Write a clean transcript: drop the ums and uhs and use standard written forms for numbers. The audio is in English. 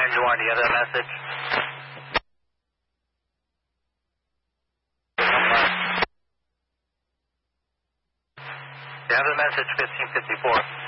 91, do you have that message? You have the message, 1554.